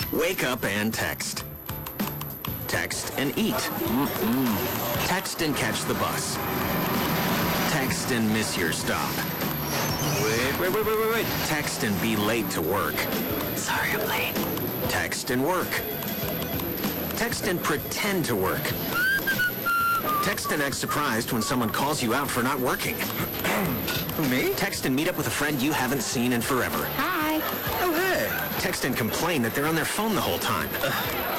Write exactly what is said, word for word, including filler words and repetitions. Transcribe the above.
Wake up and text. Text and eat. Mm-mm. Text and catch the bus. Text and miss your stop. Wait, wait, wait, wait, wait, wait. Text and be late to work. Sorry, I'm late. Text and work. Text and pretend to work. Text and act surprised when someone calls you out for not working. Who, me? Text and meet up with a friend you haven't seen in forever. Hi. Oh, hey. Text and complain that they're on their phone the whole time. Ugh.